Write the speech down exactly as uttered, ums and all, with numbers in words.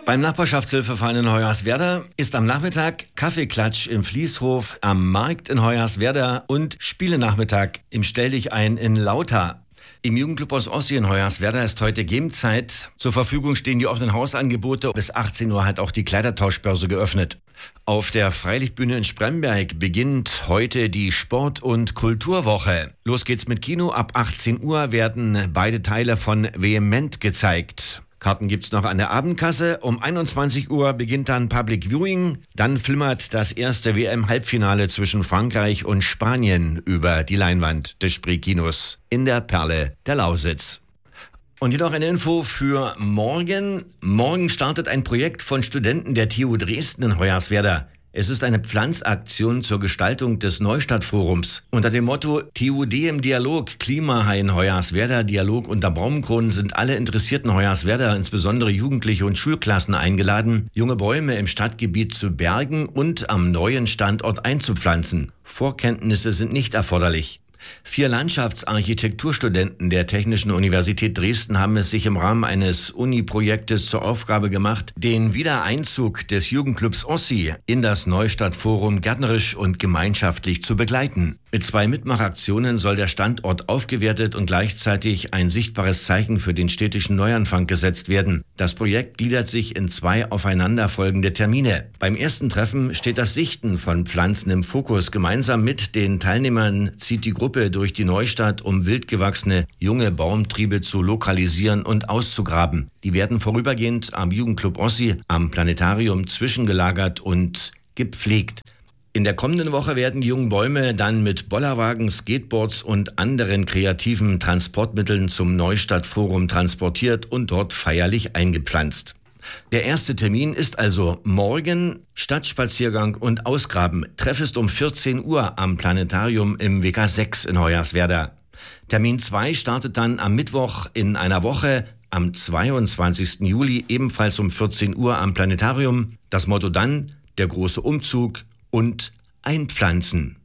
Beim Nachbarschaftshilfeverein in Hoyerswerda ist am Nachmittag Kaffeeklatsch im Fließhof, am Markt in Hoyerswerda und Spielenachmittag im Stelldichein in Lauter. Im Jugendclub aus Ossi in Hoyerswerda ist heute Gamezeit. Zur Verfügung stehen die offenen Hausangebote. Bis achtzehn Uhr hat auch die Kleidertauschbörse geöffnet. Auf der Freilichtbühne in Spremberg beginnt heute die Sport- und Kulturwoche. Los geht's mit Kino. Ab achtzehn Uhr werden beide Teile von Vehement gezeigt. Karten gibt's noch an der Abendkasse. Um einundzwanzig Uhr beginnt dann Public Viewing. Dann flimmert das erste W M-Halbfinale zwischen Frankreich und Spanien über die Leinwand des Spreekinos in der Perle der Lausitz. Und hier noch eine Info für morgen. Morgen startet ein Projekt von Studenten der T U Dresden in Hoyerswerda. Es ist eine Pflanzaktion zur Gestaltung des Neustadtforums. Unter dem Motto T U D im Dialog, Klimahain Hoyerswerda, Dialog unter Baumkronen sind alle interessierten Hoyerswerda, insbesondere Jugendliche und Schulklassen, eingeladen, junge Bäume im Stadtgebiet zu bergen und am neuen Standort einzupflanzen. Vorkenntnisse sind nicht erforderlich. Vier Landschaftsarchitekturstudenten der Technischen Universität Dresden haben es sich im Rahmen eines Uni-Projektes zur Aufgabe gemacht, den Wiedereinzug des Jugendclubs Ossi in das Neustadtforum gärtnerisch und gemeinschaftlich zu begleiten. Mit zwei Mitmachaktionen soll der Standort aufgewertet und gleichzeitig ein sichtbares Zeichen für den städtischen Neuanfang gesetzt werden. Das Projekt gliedert sich in zwei aufeinanderfolgende Termine. Beim ersten Treffen steht das Sichten von Pflanzen im Fokus. Gemeinsam mit den Teilnehmern zieht die Gruppe durch die Neustadt, um wildgewachsene junge Baumtriebe zu lokalisieren und auszugraben. Die werden vorübergehend am Jugendclub Ossi am Planetarium zwischengelagert und gepflegt. In der kommenden Woche werden die jungen Bäume dann mit Bollerwagen, Skateboards und anderen kreativen Transportmitteln zum Neustadtforum transportiert und dort feierlich eingepflanzt. Der erste Termin ist also morgen. Stadtspaziergang und Ausgraben. Treff ist um vierzehn Uhr am Planetarium im W K sechs in Hoyerswerda. Termin zwei startet dann am Mittwoch in einer Woche, am zweiundzwanzigsten Juli, ebenfalls um vierzehn Uhr am Planetarium. Das Motto dann: der große Umzug und einpflanzen.